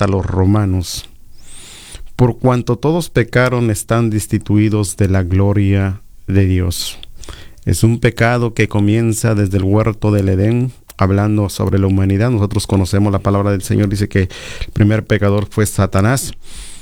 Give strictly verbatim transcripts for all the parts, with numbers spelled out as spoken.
carta a los romanos. Por cuanto todos pecaron, están destituidos de la gloria de Dios. Es un pecado que comienza desde el huerto del Edén, hablando sobre la humanidad. Nosotros conocemos la palabra del Señor, dice que el primer pecador fue Satanás.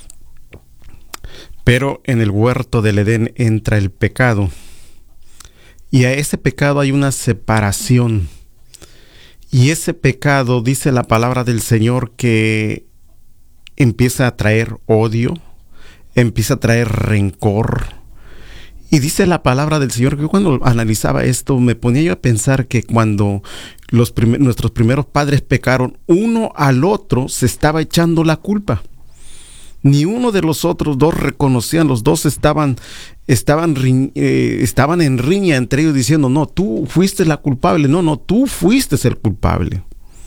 Pero en el huerto del Edén entra el pecado. Y a ese pecado hay una separación. Y ese pecado, dice la palabra del Señor, que empieza a traer odio, empieza a traer rencor. Y dice la palabra del Señor que cuando analizaba esto, me ponía yo a pensar que cuando los prim- nuestros primeros padres pecaron, uno al otro se estaba echando la culpa. Ni uno de los otros dos reconocían, los dos estaban, estaban, eh, estaban en riña entre ellos diciendo, no, tú fuiste la culpable, no, no, tú fuiste el culpable.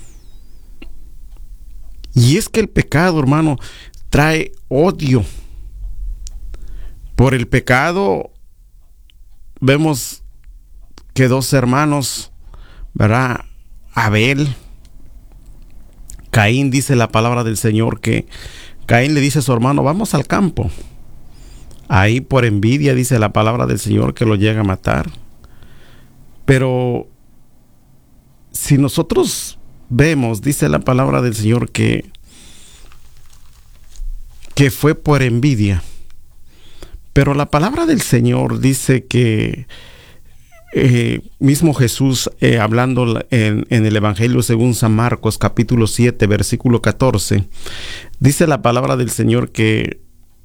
Y es que el pecado, hermano, trae odio. Por el pecado vemos que dos hermanos, ¿verdad? Abel, Caín, dice la palabra del Señor que Caín le dice a su hermano, vamos al campo. Ahí por envidia dice la palabra del Señor que lo llega a matar. Pero si nosotros vemos, dice la palabra del Señor que, que fue por envidia. Pero la palabra del Señor dice que eh, mismo Jesús, eh, hablando en, en el Evangelio según San Marcos, capítulo siete, versículo catorce, dice la palabra del Señor que,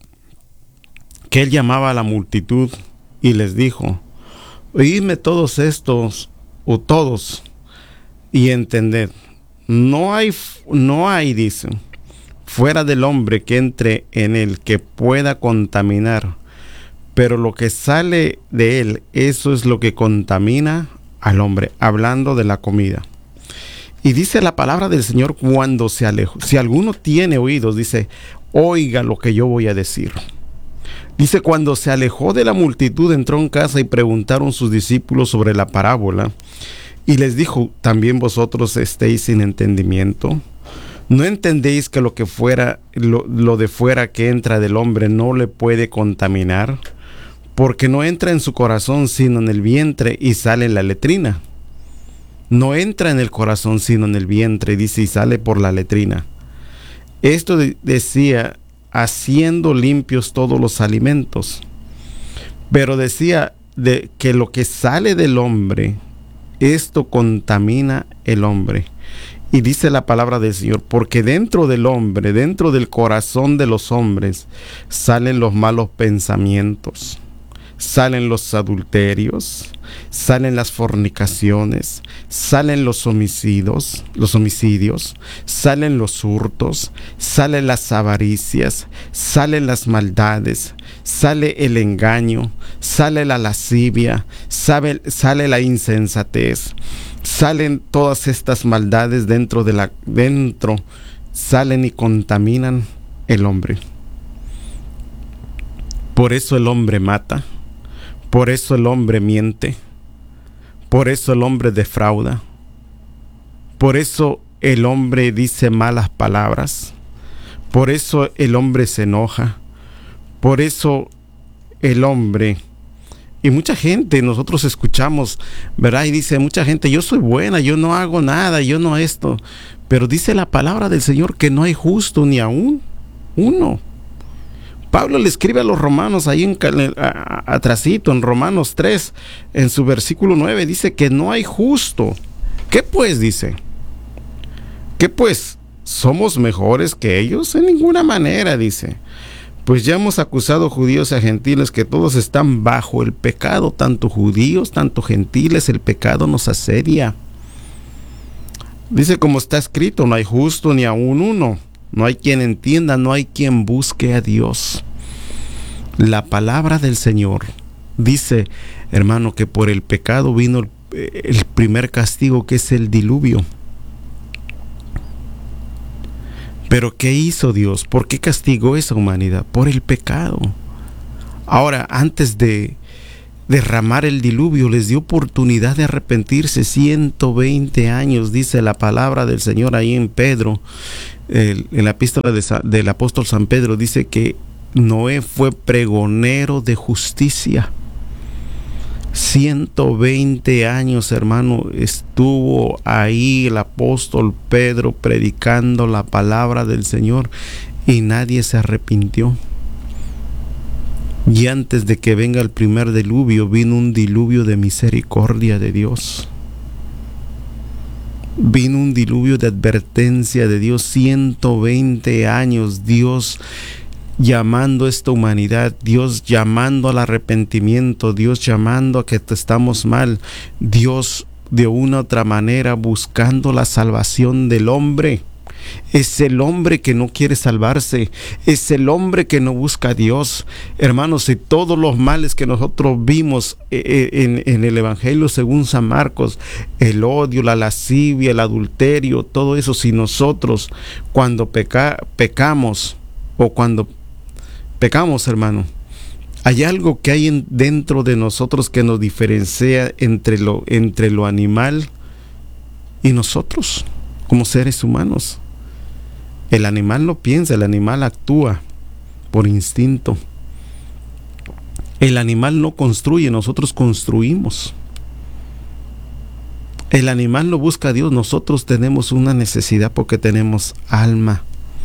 que Él llamaba a la multitud y les dijo, oídme todos estos, o todos, y entended. No hay, no hay, dice, fuera del hombre que entre en él que pueda contaminar, pero lo que sale de él, eso es lo que contamina al hombre, hablando de la comida. Y dice la palabra del Señor cuando se alejó, si alguno tiene oídos, dice, oiga lo que yo voy a decir. Dice, cuando se alejó de la multitud, entró en casa y preguntaron sus discípulos sobre la parábola. Y les dijo, ¿también vosotros estéis sin entendimiento? ¿No entendéis que lo que fuera, lo, lo de fuera que entra del hombre no le puede contaminar? Porque no entra en su corazón sino en el vientre y sale en la letrina. No entra en el corazón sino en el vientre, dice, y sale por la letrina. Esto de, decía, haciendo limpios todos los alimentos. Pero decía de que lo que sale del hombre, esto contamina el hombre. Y dice la palabra del Señor, porque dentro del hombre, dentro del corazón de los hombres, salen los malos pensamientos, salen los adulterios, salen las fornicaciones, salen los homicidios, los homicidios, salen los hurtos, salen las avaricias, salen las maldades, sale el engaño, sale la lascivia, sale, sale la insensatez, salen todas estas maldades dentro de la dentro, salen y contaminan el hombre. Por eso el hombre mata, por eso el hombre miente, por eso el hombre defrauda, por eso el hombre dice malas palabras, por eso el hombre se enoja, por eso el hombre, y mucha gente, nosotros escuchamos, ¿verdad? Y dice mucha gente, yo soy buena, yo no hago nada, yo no esto, pero dice la palabra del Señor que no hay justo ni aún uno. Pablo le escribe a los romanos ahí en, atrasito, en Romanos tres, en su versículo nueve, dice que no hay justo. ¿Qué pues? Dice. ¿Qué pues? ¿Somos mejores que ellos? En ninguna manera, dice. Pues ya hemos acusado judíos y a gentiles que todos están bajo el pecado, tanto judíos, tanto gentiles, el pecado nos asedia. Dice como está escrito, no hay justo ni aún uno. No hay quien entienda, no hay quien busque a Dios. La palabra del Señor dice, hermano, que por el pecado vino el, el primer castigo, que es el diluvio. Pero ¿qué hizo Dios? ¿Por qué castigó esa humanidad? Por el pecado. Ahora, antes de derramar el diluvio, les dio oportunidad de arrepentirse. ciento veinte años, dice la palabra del Señor ahí en Pedro. el, en la epístola de, del apóstol San Pedro dice que Noé fue pregonero de justicia. ciento veinte años, hermano, estuvo ahí el apóstol Pedro predicando la palabra del Señor y nadie se arrepintió. Y antes de que venga el primer diluvio, vino un diluvio de misericordia de Dios. Vino un diluvio de advertencia de Dios. ciento veinte años, Dios llamando a esta humanidad, Dios llamando al arrepentimiento, Dios llamando a que estamos mal, Dios de una u otra manera buscando la salvación del hombre. Es el hombre que no quiere salvarse, es el hombre que no busca a Dios. Hermanos, y todos los males que nosotros vimos en, en el Evangelio según San Marcos, el odio, la lascivia, el adulterio, todo eso, si nosotros cuando peca, pecamos o cuando pecamos, hermano, hay algo que hay en, dentro de nosotros que nos diferencia entre lo, entre lo animal y nosotros como seres humanos. El animal no piensa, el animal actúa por instinto. El animal no construye, nosotros construimos. El animal no busca a Dios, nosotros tenemos una necesidad porque tenemos alma.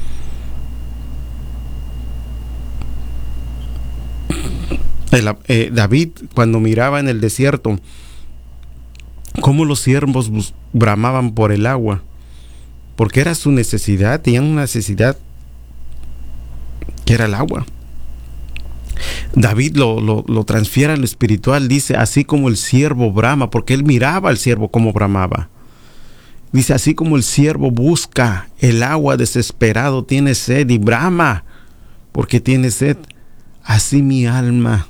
El, eh, David, cuando miraba en el desierto cómo los siervos bus- bramaban por el agua, porque era su necesidad, tenían una necesidad que era el agua. David lo, lo, lo transfiere a lo espiritual, dice, así como el siervo brama, porque él miraba al siervo como bramaba. Dice, así como el siervo busca el agua desesperado, tiene sed y brama, porque tiene sed, así mi alma,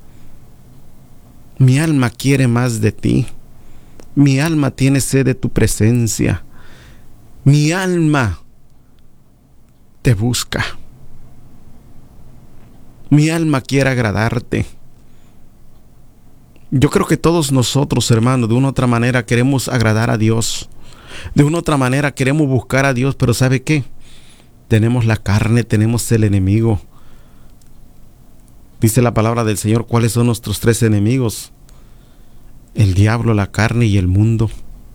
mi alma quiere más de ti. Mi alma tiene sed de tu presencia. Mi alma te busca. Mi alma quiere agradarte. Yo creo que todos nosotros, hermanos, de una u otra manera queremos agradar a Dios. De una u otra manera queremos buscar a Dios, pero ¿sabe qué? Tenemos la carne, tenemos el enemigo. Dice la palabra del Señor, ¿cuáles son nuestros tres enemigos? El diablo, la carne y el mundo.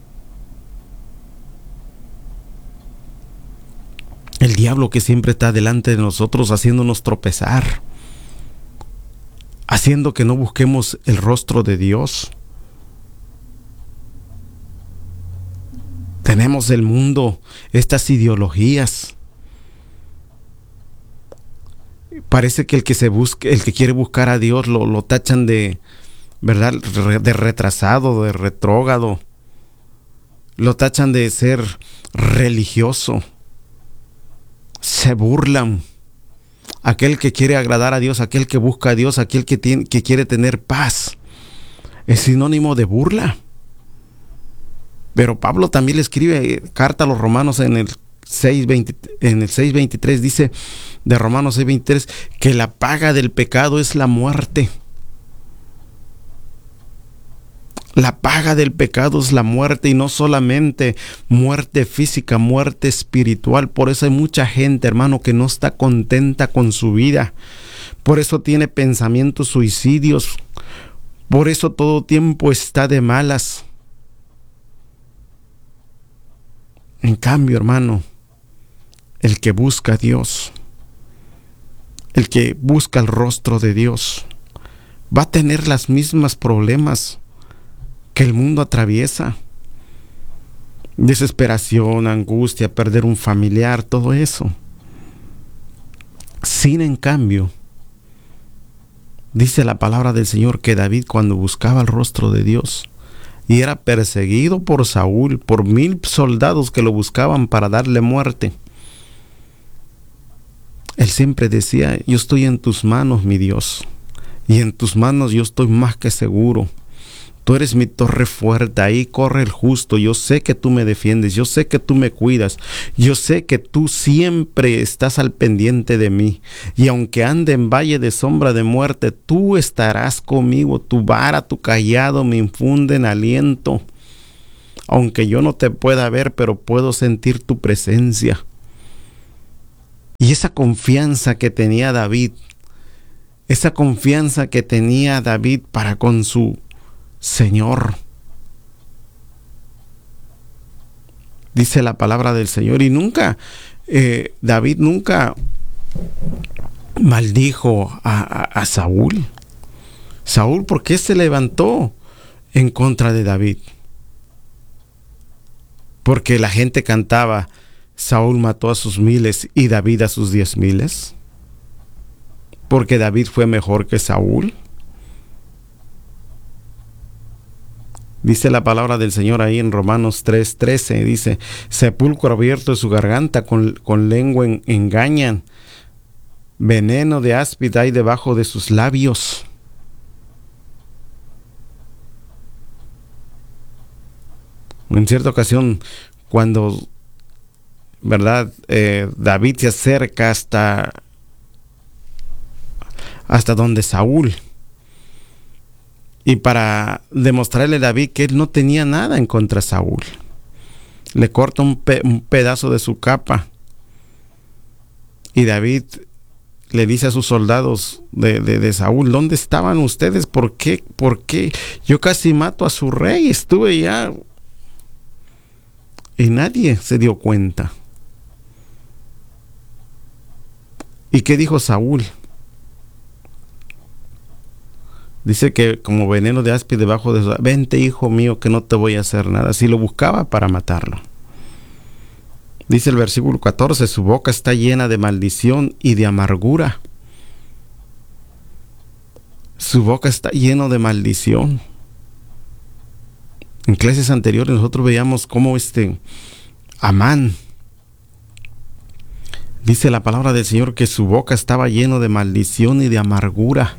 El diablo que siempre está delante de nosotros haciéndonos tropezar, haciendo que no busquemos el rostro de Dios. Tenemos el mundo, estas ideologías. Parece que el que se busque, el que quiere buscar a Dios lo, lo tachan de, ¿verdad?, de retrasado, de retrógrado. Lo tachan de ser religioso. Se burlan. Aquel que quiere agradar a Dios, aquel que busca a Dios, aquel que, tiene, que quiere tener paz, es sinónimo de burla. Pero Pablo también le escribe carta a los romanos en el seis veinte, en el seis veintitrés, dice de Romanos seis veintitrés que la paga del pecado es la muerte. La paga del pecado es la muerte, y no solamente muerte física, muerte espiritual. Por eso hay mucha gente, hermano, que no está contenta con su vida. Por eso tiene pensamientos suicidios. Por eso todo tiempo está de malas. En cambio, hermano, el que busca a Dios, el que busca el rostro de Dios, va a tener las mismas problemas que el mundo atraviesa. Desesperación, angustia, perder un familiar, todo eso. Sin en cambio, dice la palabra del Señor que David, cuando buscaba el rostro de Dios y era perseguido por Saúl, por mil soldados que lo buscaban para darle muerte, él siempre decía, yo estoy en tus manos, mi Dios, y en tus manos yo estoy más que seguro. Tú eres mi torre fuerte, ahí corre el justo. Yo sé que tú me defiendes, yo sé que tú me cuidas, yo sé que tú siempre estás al pendiente de mí. Y aunque ande en valle de sombra de muerte, tú estarás conmigo. Tu vara, tu cayado me infunden aliento. Aunque yo no te pueda ver, pero puedo sentir tu presencia. Y esa confianza que tenía David, esa confianza que tenía David para con su Señor. Dice la palabra del Señor. Y nunca, eh, David nunca maldijo a, a, a Saúl. Saúl, ¿por qué se levantó en contra de David? Porque la gente cantaba: Saúl mató a sus miles y David a sus diez miles. Porque David fue mejor que Saúl. Dice la palabra del Señor ahí en Romanos tres trece, dice: sepulcro abierto de su garganta, con, con lengua en, engañan, veneno de áspid hay debajo de sus labios. En cierta ocasión, cuando, ¿verdad? Eh, David se acerca hasta, hasta donde Saúl. Y para demostrarle a David que él no tenía nada en contra de Saúl, le corta un, pe- un pedazo de su capa. Y David le dice a sus soldados de, de, de Saúl: ¿dónde estaban ustedes? ¿Por qué? ¿Por qué? Yo casi mato a su rey, estuve ya. Y nadie se dio cuenta. ¿Y qué dijo Saúl? Dice que como veneno de áspid debajo de su... Vente, hijo mío, que no te voy a hacer nada. Si lo buscaba para matarlo. Dice el versículo catorce: su boca está llena de maldición y de amargura. Su boca está llena de maldición. En clases anteriores nosotros veíamos cómo este Amán, dice la palabra del Señor, que su boca estaba llena de maldición y de amargura.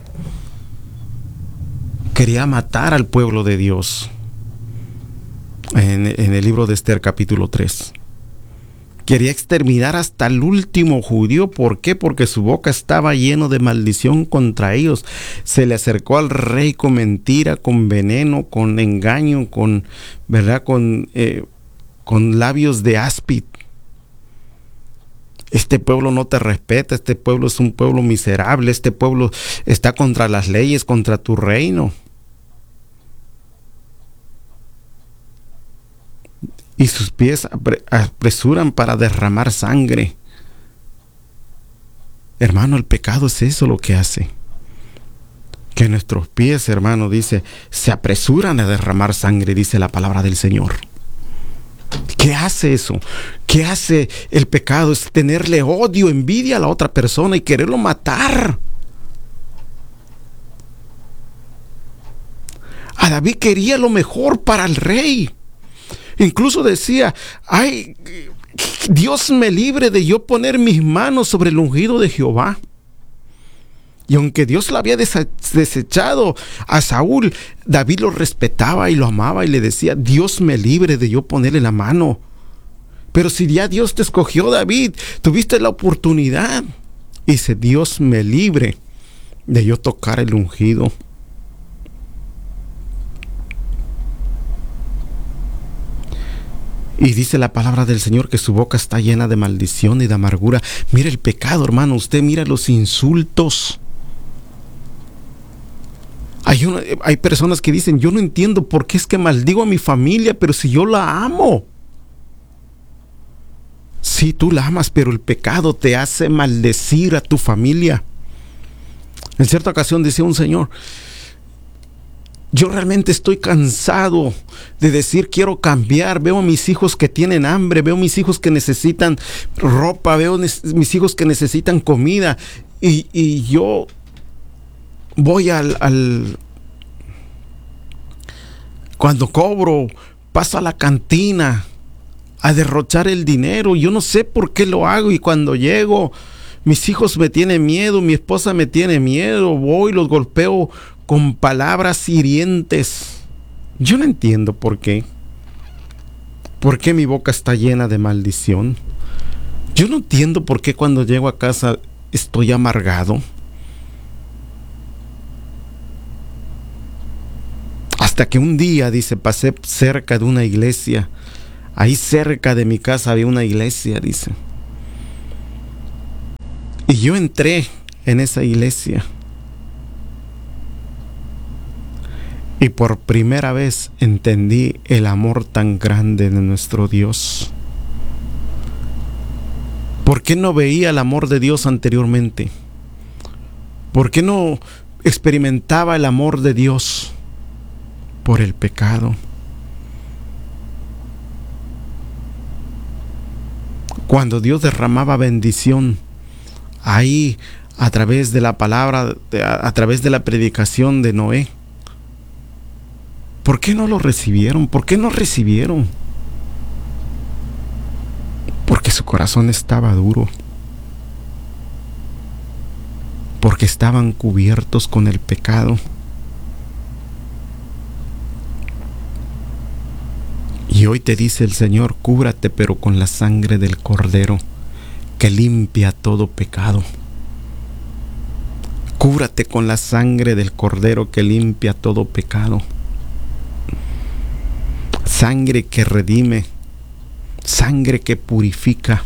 Quería matar al pueblo de Dios. En, en el libro de Esther capítulo tres. Quería exterminar hasta el último judío. ¿Por qué? Porque su boca estaba llena de maldición contra ellos. Se le acercó al rey con mentira, con veneno, con engaño, con, ¿verdad? Con, eh, con labios de áspid. Este pueblo no te respeta, este pueblo es un pueblo miserable, este pueblo está contra las leyes, contra tu reino. Y sus pies apresuran para derramar sangre. Hermano, el pecado es eso lo que hace. Que nuestros pies, hermano, dice, se apresuran a derramar sangre, dice la palabra del Señor. ¿Qué hace eso? ¿Qué hace el pecado? Es tenerle odio, envidia a la otra persona y quererlo matar. A David quería lo mejor para el rey. Incluso decía: ay, Dios me libre de yo poner mis manos sobre el ungido de Jehová. Y aunque Dios lo había desechado a Saúl, David lo respetaba y lo amaba y le decía: Dios me libre de yo ponerle la mano. Pero si ya Dios te escogió, David, tuviste la oportunidad. Y dice: Dios me libre de yo tocar el ungido. Y dice la palabra del Señor que su boca está llena de maldición y de amargura. Mira el pecado, hermano. Usted mira los insultos. Hay, una, hay personas que dicen: yo no entiendo por qué es que maldigo a mi familia, pero si yo la amo. Sí, tú la amas, pero el pecado te hace maldecir a tu familia. En cierta ocasión decía un señor: yo realmente estoy cansado de decir quiero cambiar. Veo a mis hijos que tienen hambre, veo a mis hijos que necesitan ropa, veo a mis hijos que necesitan comida. Y, y yo voy al, al... Cuando cobro, paso a la cantina a derrochar el dinero. Yo no sé por qué lo hago. Y cuando llego, mis hijos me tienen miedo, mi esposa me tiene miedo. Voy, los golpeo con palabras hirientes. Yo no entiendo por qué. ¿Por qué mi boca está llena de maldición? Yo no entiendo por qué cuando llego a casa estoy amargado. Hasta que un día, dice, pasé cerca de una iglesia. Ahí cerca de mi casa había una iglesia, dice. Y yo entré en esa iglesia. Y por primera vez entendí el amor tan grande de nuestro Dios. ¿Por qué no veía el amor de Dios anteriormente? ¿Por qué no experimentaba el amor de Dios? Por el pecado. Cuando Dios derramaba bendición, ahí a través de la palabra, a, a través de la predicación de Noé, ¿por qué no lo recibieron? ¿Por qué no recibieron? Porque su corazón estaba duro. Porque estaban cubiertos con el pecado. Y hoy te dice el Señor, cúbrate pero con la sangre del Cordero, que limpia todo pecado. Cúbrate con la sangre del Cordero que limpia todo pecado. Sangre que redime, sangre que purifica.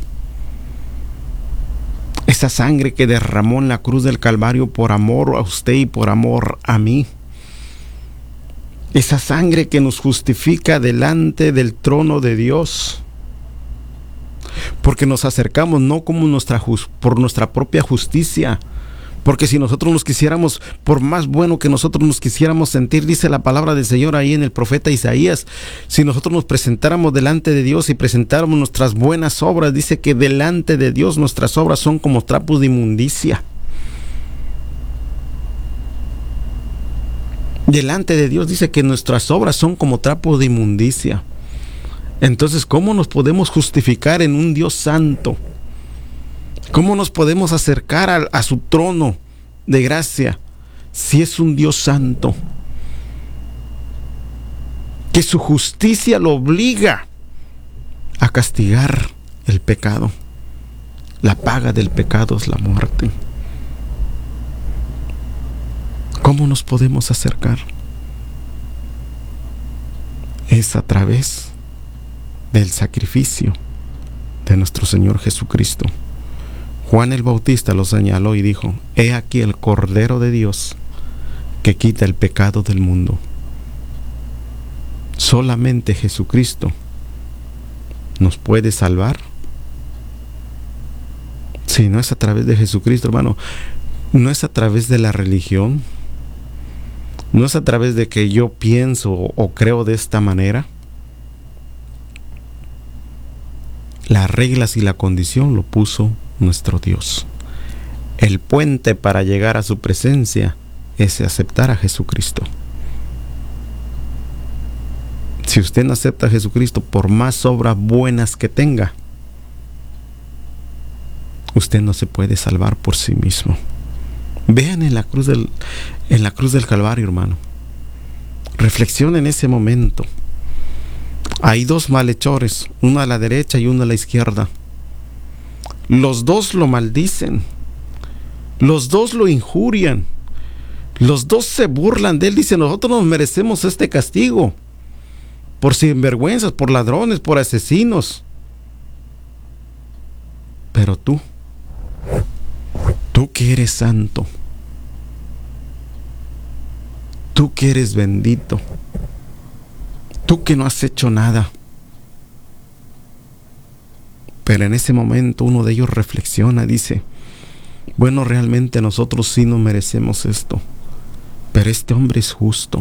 Esa sangre que derramó en la cruz del Calvario por amor a usted y por amor a mí. Esa sangre que nos justifica delante del trono de Dios. Porque nos acercamos no como nuestra por nuestra propia justicia. Porque si nosotros nos quisiéramos, por más bueno que nosotros nos quisiéramos sentir, dice la palabra del Señor ahí en el profeta Isaías, si nosotros nos presentáramos delante de Dios y presentáramos nuestras buenas obras, dice que delante de Dios nuestras obras son como trapos de inmundicia. Delante de Dios dice que nuestras obras son como trapos de inmundicia. Entonces, ¿cómo nos podemos justificar en un Dios santo? ¿Cómo nos podemos acercar a, a su trono de gracia si es un Dios santo? Que su justicia lo obliga a castigar el pecado. La paga del pecado es la muerte. ¿Cómo nos podemos acercar? Es a través del sacrificio de nuestro Señor Jesucristo. Juan el Bautista lo señaló y dijo: he aquí el Cordero de Dios que quita el pecado del mundo. Solamente Jesucristo nos puede salvar. Si no es a través de Jesucristo, hermano, no es a través de la religión, no es a través de que yo pienso o creo de esta manera. Las reglas y la condición lo puso nuestro Dios. El puente para llegar a su presencia es aceptar a Jesucristo. Si usted no acepta a Jesucristo, por más obras buenas que tenga, usted no se puede salvar por sí mismo. Vean en la cruz del, en la cruz del Calvario, hermano. Reflexiona en ese momento. Hay dos malhechores, uno a la derecha y uno a la izquierda. Los dos lo maldicen. Los dos lo injurian. Los dos se burlan de él. Dicen: nosotros nos merecemos este castigo. Por sinvergüenzas, por ladrones, por asesinos. Pero tú, tú que eres santo, tú que eres bendito, tú que no has hecho nada. Pero en ese momento uno de ellos reflexiona, dice: bueno, realmente nosotros sí nos merecemos esto, pero este hombre es justo.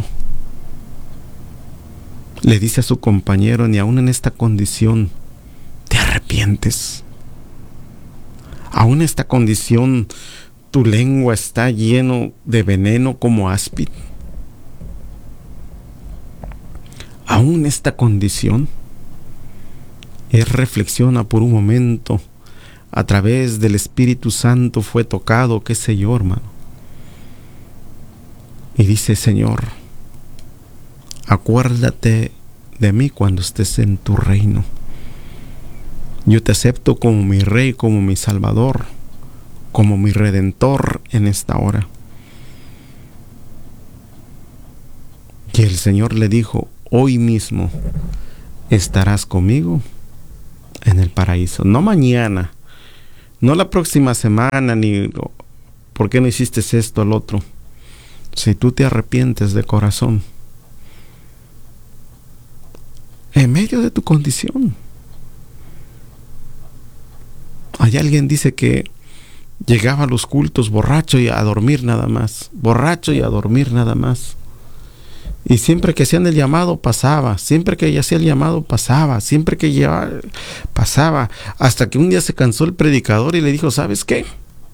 Le dice a su compañero: ni aún en esta condición te arrepientes. Aún en esta condición tu lengua está lleno de veneno como áspid. Aún en esta condición. Él reflexiona por un momento. A través del Espíritu Santo fue tocado, qué sé yo, hermano. Y dice: Señor, acuérdate de mí cuando estés en tu reino. Yo te acepto como mi Rey, como mi Salvador, como mi Redentor en esta hora. Y el Señor le dijo: hoy mismo estarás conmigo en el paraíso. No mañana, No la próxima semana, ni por qué no hiciste esto al otro. Si tú te arrepientes de corazón, en medio de tu condición. Hay alguien dice que llegaba a los cultos borracho y a dormir nada más, borracho y a dormir nada más. Y siempre que hacían el llamado pasaba, siempre que ella hacía el llamado pasaba, siempre que llevaba, pasaba, hasta que un día se cansó el predicador y le dijo, ¿sabes qué?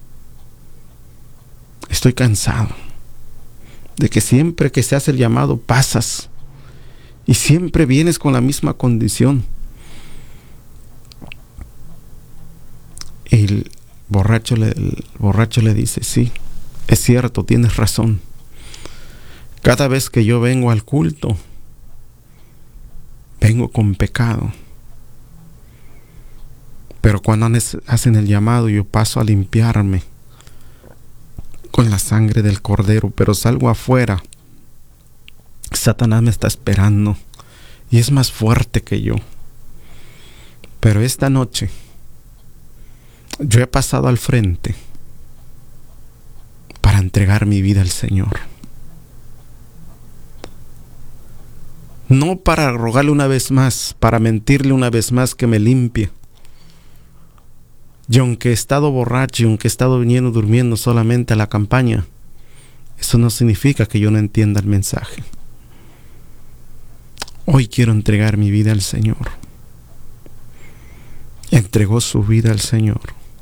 Estoy cansado de que siempre que se hace el llamado pasas y siempre vienes con la misma condición. El borracho le, el borracho le dice, sí, es cierto, tienes razón. Cada vez que yo vengo al culto, vengo con pecado. Pero cuando hacen el llamado, yo paso a limpiarme con la sangre del Cordero, pero salgo afuera. Satanás me está esperando y es más fuerte que yo. Pero esta noche, yo he pasado al frente para entregar mi vida al Señor. No para rogarle una vez más, para mentirle una vez más que me limpie. Y aunque he estado borracho y aunque he estado viniendo durmiendo solamente a la campaña, eso no significa que yo no entienda el mensaje. Hoy quiero entregar mi vida al Señor. Entregó su vida al Señor.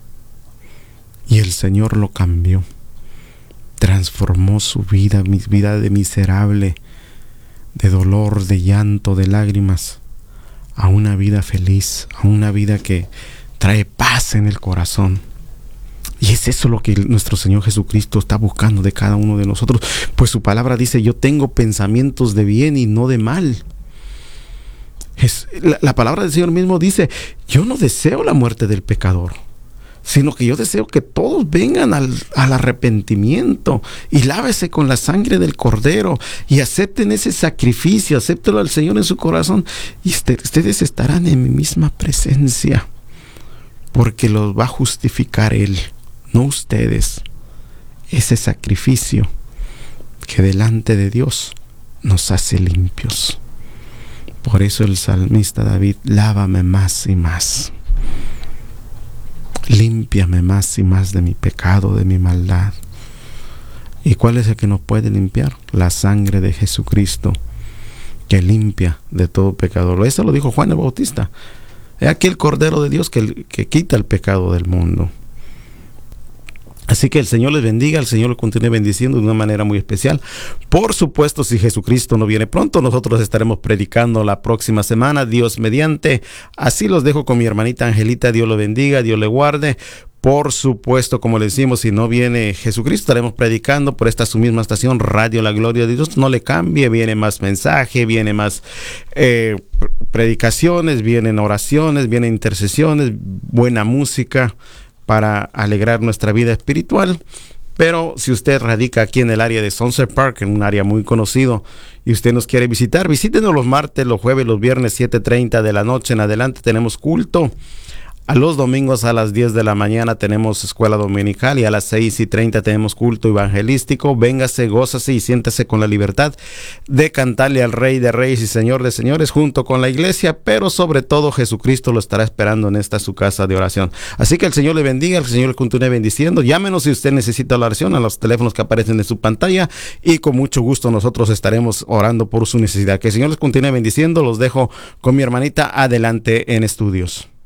Y el Señor lo cambió. Transformó su vida, mi vida de miserable, de dolor, de llanto, de lágrimas, a una vida feliz, a una vida que trae paz en el corazón. Y es eso lo que nuestro Señor Jesucristo está buscando de cada uno de nosotros, pues su palabra dice, yo tengo pensamientos de bien y no de mal. Es, la, la palabra del Señor mismo dice, yo no deseo la muerte del pecador, sino que yo deseo que todos vengan al, al arrepentimiento y lávese con la sangre del Cordero y acepten ese sacrificio, acéptelo al Señor en su corazón y este, ustedes estarán en mi misma presencia, porque los va a justificar Él, no ustedes. Ese sacrificio que delante de Dios nos hace limpios. Por eso el salmista David, lávame más y más. Límpiame más y más de mi pecado, de mi maldad. ¿Y cuál es el que nos puede limpiar? La sangre de Jesucristo, que limpia de todo pecador. Eso lo dijo Juan el Bautista. Es aquí el Cordero de Dios que, que quita el pecado del mundo. Así que el Señor les bendiga, el Señor les continúe bendiciendo de una manera muy especial. Por supuesto, si Jesucristo no viene pronto, nosotros estaremos predicando la próxima semana, Dios mediante. Así los dejo con mi hermanita Angelita, Dios lo bendiga, Dios le guarde. Por supuesto, como le decimos, si no viene Jesucristo, estaremos predicando por esta su misma estación, Radio La Gloria de Dios. No le cambie, viene más mensaje, viene más eh, predicaciones, vienen oraciones, vienen intercesiones, buena música para alegrar nuestra vida espiritual. Pero si usted radica aquí en el área de Sunset Park, en un área muy conocido, y usted nos quiere visitar, visítenos los martes, los jueves, los viernes, siete treinta de la noche en adelante tenemos culto. A los domingos a las diez de la mañana tenemos escuela dominical y a las seis y treinta tenemos culto evangelístico. Véngase, gózase y siéntase con la libertad de cantarle al Rey de Reyes y Señor de Señores junto con la iglesia, pero sobre todo Jesucristo lo estará esperando en esta su casa de oración. Así que el Señor le bendiga, el Señor le continúe bendiciendo. Llámenos si usted necesita la oración a los teléfonos que aparecen en su pantalla y con mucho gusto nosotros estaremos orando por su necesidad. Que el Señor les continúe bendiciendo. Los dejo con mi hermanita adelante en estudios.